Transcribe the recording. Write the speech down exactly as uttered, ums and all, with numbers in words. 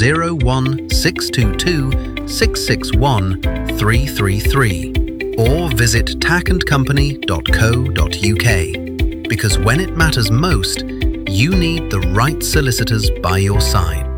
zero one six two two six six one three three three or visit tack and company dot co dot uk, because when it matters most, you need the right solicitors by your side.